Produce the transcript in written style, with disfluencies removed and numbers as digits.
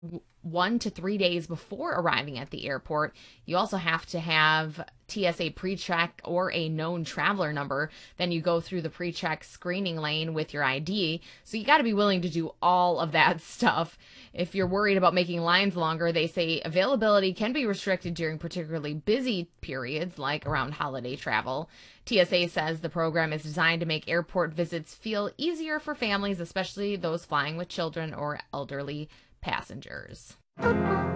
1 to 3 days before arriving at the airport. You also have to have TSA pre-check or a known traveler number. Then you go through the pre-check screening lane with your ID. So you got to be willing to do all of that stuff. If you're worried about making lines longer, they say availability can be restricted during particularly busy periods, like around holiday travel. TSA says the program is designed to make airport visits feel easier for families, especially those flying with children or elderly passengers.